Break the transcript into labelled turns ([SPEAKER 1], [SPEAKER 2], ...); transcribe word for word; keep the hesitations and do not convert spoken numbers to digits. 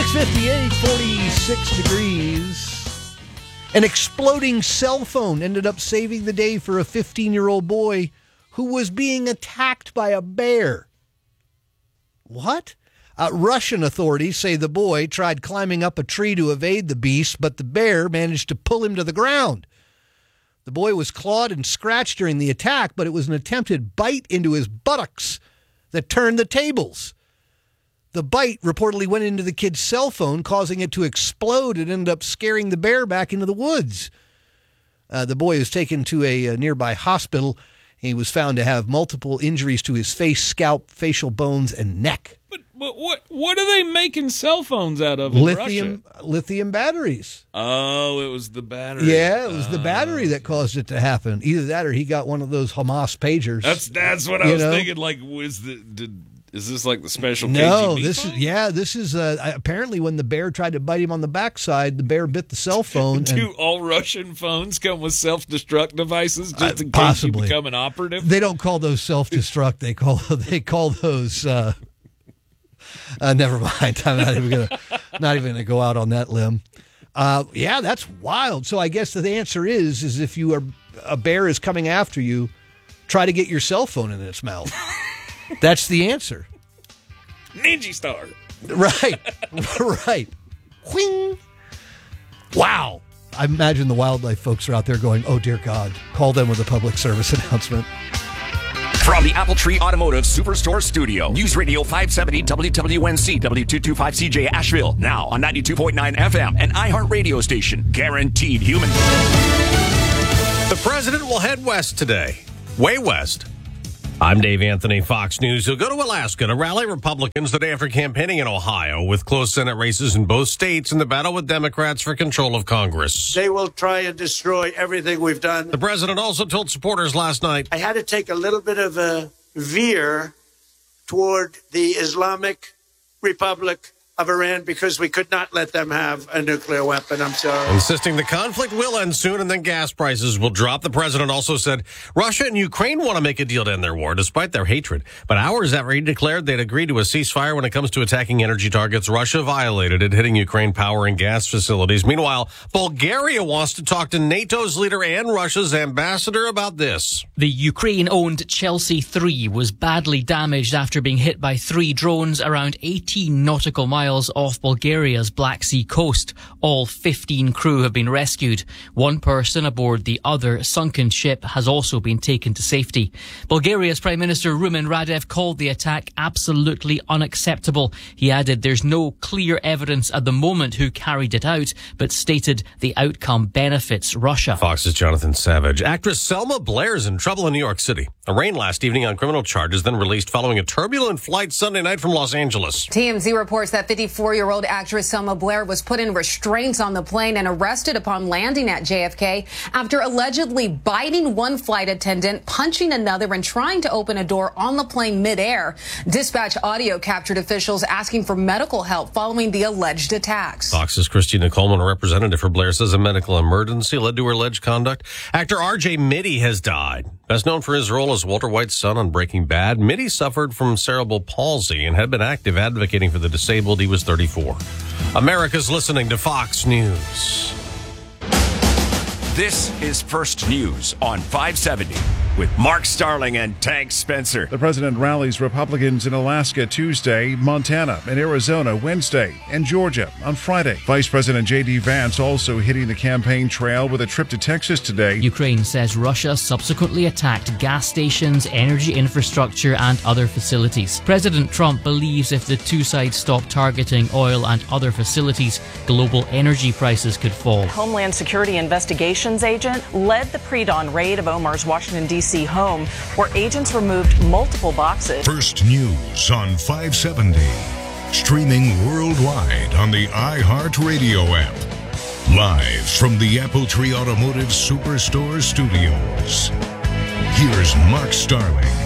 [SPEAKER 1] six fifty-eight, forty-six degrees. An exploding cell phone ended up saving the day for a fifteen-year-old boy who was being attacked by a bear. What? Uh, Russian authorities say the boy tried climbing up a tree to evade the beast, but the bear managed to pull him to the ground. The boy was clawed and scratched during the attack, but it was an attempted bite into his buttocks that turned the tables. The bite reportedly went into the kid's cell phone, causing it to explode and ended up scaring the bear back into the woods. Uh, the boy was taken to a, a nearby hospital. He was found to have multiple injuries to his face, scalp, facial bones, and neck.
[SPEAKER 2] But, but what what are they making cell phones out of in
[SPEAKER 1] Lithium,
[SPEAKER 2] Russia?
[SPEAKER 1] lithium batteries.
[SPEAKER 2] Oh, it was the battery.
[SPEAKER 1] Yeah, it was
[SPEAKER 2] oh.
[SPEAKER 1] the battery that caused it to happen. Either that or he got one of those Hamas pagers.
[SPEAKER 2] That's that's what I
[SPEAKER 1] You
[SPEAKER 2] was
[SPEAKER 1] know?
[SPEAKER 2] thinking. Like, was the did is this like the special?
[SPEAKER 1] No,
[SPEAKER 2] K G B
[SPEAKER 1] this
[SPEAKER 2] phone?
[SPEAKER 1] is yeah, this is uh, apparently when the bear tried to bite him on the backside, the bear bit the cell phone.
[SPEAKER 2] Do
[SPEAKER 1] and
[SPEAKER 2] all Russian phones come with self-destruct devices just
[SPEAKER 1] Uh,
[SPEAKER 2] in case
[SPEAKER 1] possibly.
[SPEAKER 2] you become an operative?
[SPEAKER 1] they don't call those self-destruct. They call they call those. Uh, uh, never mind. I'm not even gonna not even gonna go out on that limb. Uh, yeah, that's wild. So I guess the answer is is if you are a bear is coming after you, try to get your cell phone in its mouth. That's the answer.
[SPEAKER 2] Ninja Star.
[SPEAKER 1] Right, right. Whing. Wow. I imagine the wildlife folks are out there going, oh, dear God, call them with a public service announcement.
[SPEAKER 3] From the Apple Tree Automotive Superstore Studio, News Radio five seventy W W N C W two twenty-five C J Asheville, now on ninety-two point nine F M and iHeart Radio Station, guaranteed human.
[SPEAKER 4] The president will head west today, way west. I'm Dave Anthony, Fox News. He'll go to Alaska to rally Republicans the day after campaigning in Ohio with close Senate races in both states in the battle with Democrats for control of Congress.
[SPEAKER 5] They will try and destroy everything we've done.
[SPEAKER 4] The president also told supporters last night,
[SPEAKER 5] I had to take a little bit of a veer toward the Islamic Republic of Iran because we could not let them have a nuclear weapon. I'm sorry.
[SPEAKER 4] insisting the conflict will end soon and then gas prices will drop. The president also said Russia and Ukraine want to make a deal to end their war despite their hatred. But hours after he declared they'd agreed to a ceasefire when it comes to attacking energy targets, Russia violated it, hitting Ukraine power and gas facilities. Meanwhile, Bulgaria wants to talk to NATO's leader and Russia's ambassador about this.
[SPEAKER 6] The Ukraine-owned Chelsea three was badly damaged after being hit by three drones around eighteen nautical miles off Bulgaria's Black Sea coast. All fifteen crew have been rescued. One person aboard the other sunken ship has also been taken to safety. Bulgaria's Prime Minister Rumen Radev called the attack absolutely unacceptable. He added there's no clear evidence at the moment who carried it out, but stated the outcome benefits Russia.
[SPEAKER 4] Fox's Jonathan Savage. Actress Selma Blair's in trouble in New York City. Arraigned last evening on criminal charges, then released following a turbulent flight Sunday night from Los Angeles.
[SPEAKER 7] T M Z reports that fifty-four-year-old actress Selma Blair was put in restraints on the plane and arrested upon landing at J F K after allegedly biting one flight attendant, punching another, and trying to open a door on the plane midair. Dispatch audio captured officials asking for medical help following the alleged attacks.
[SPEAKER 4] Fox's Christina Coleman, a representative for Blair, says a medical emergency led to her alleged conduct. Actor R J Mitty has died. Best known for his role as Walter White's son on Breaking Bad, Mitty suffered from cerebral palsy and had been active advocating for the disabled. He was thirty-four. America's listening to Fox News.
[SPEAKER 3] This is First News on five seventy with Mark Starling and Tank Spencer.
[SPEAKER 8] The president rallies Republicans in Alaska Tuesday, Montana and Arizona Wednesday, and Georgia on Friday. Vice President J D Vance also hitting the campaign trail with a trip to Texas today.
[SPEAKER 6] Ukraine says Russia subsequently attacked gas stations, energy infrastructure, and other facilities. President Trump believes if the two sides stop targeting oil and other facilities, global energy prices could fall.
[SPEAKER 9] Homeland Security Investigations agent led the pre-dawn raid of Omar's Washington, D C home, where agents removed multiple boxes.
[SPEAKER 10] First News on five seventy. Streaming worldwide on the iHeartRadio app. Live from the Apple Tree Automotive Superstore Studios. Here's Mark Starling.